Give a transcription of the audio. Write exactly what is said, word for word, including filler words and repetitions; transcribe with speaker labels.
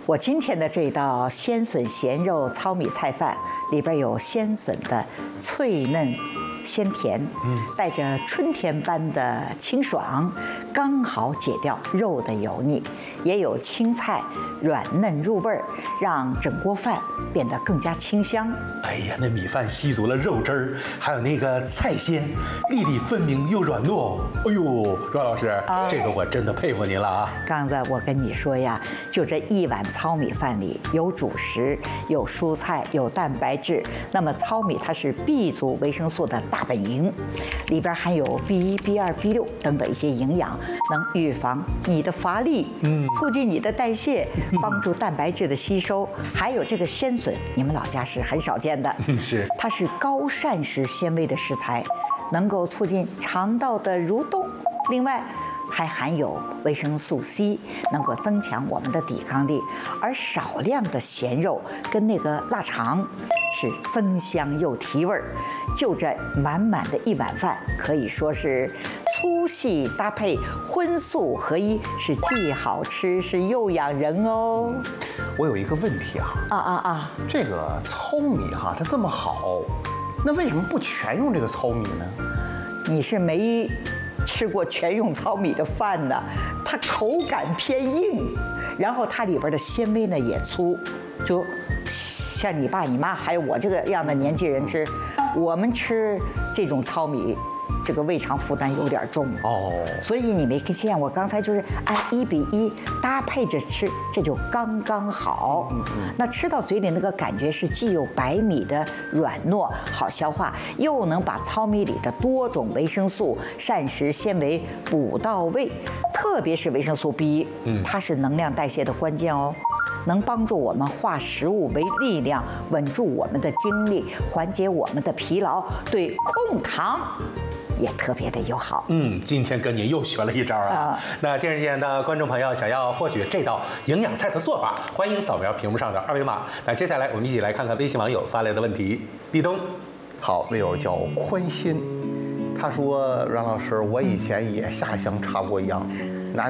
Speaker 1: 我今天的这道鲜笋咸肉糙米菜饭里边有鲜笋的脆嫩鲜甜，嗯，带着春天般的清爽，刚好解掉肉的油腻，也有青菜软嫩入味儿，让整锅饭变得更加清香。
Speaker 2: 哎呀，那米饭吸足了肉汁儿，还有那个菜鲜，粒粒分明又软糯。哎呦，阮老师，啊、这个我真的佩服您了啊！
Speaker 1: 刚才我跟你说呀，就这一碗糙米饭里有主食，有蔬菜，有蛋白质。那么糙米它是 B 族维生素的大本营，里边含有 B 一、B 二、B 六等等一些营养，能预防你的乏力，嗯，促进你的代谢，帮助蛋白质的吸收。还有这个鲜笋，你们老家是很少见的，
Speaker 2: 是，
Speaker 1: 它是高膳食纤维的食材，能够促进肠道的蠕动。另外，还含有维生素 C， 能够增强我们的抵抗力。而少量的咸肉跟那个腊肠是增香又提味儿。就这满满的一碗饭，可以说是粗细搭配，荤素合一，是既好吃是又养人哦。
Speaker 3: 我有一个问题啊
Speaker 1: 啊啊啊！
Speaker 3: 这个糙米哈，它这么好，那为什么不全用这个糙米呢？
Speaker 1: 你是没吃过全用糙米的饭呢，它口感偏硬，然后它里边的纤维呢也粗，就像你爸你妈还有我这个样的年纪人吃，我们吃这种糙米，这个胃肠负担有点重哦，所以你没见我刚才就是按一比一搭配着吃，这就刚刚好。嗯嗯，那吃到嘴里那个感觉是既有白米的软糯好消化，又能把糙米里的多种维生素、膳食纤维补到位，特别是维生素 B， 嗯，它是能量代谢的关键哦。能帮助我们化食物为力量，稳住我们的精力，缓解我们的疲劳，对控糖也特别的友好。
Speaker 2: 嗯，今天跟您又学了一招啊！啊那电视机前的观众朋友想要获取这道营养菜的做法，欢迎扫描屏幕上的二维码。那接下来我们一起来看看微信网友发来的问题。立冬，
Speaker 3: 好，微友叫宽心，他说：“阮老师，我以前也下乡插过秧。”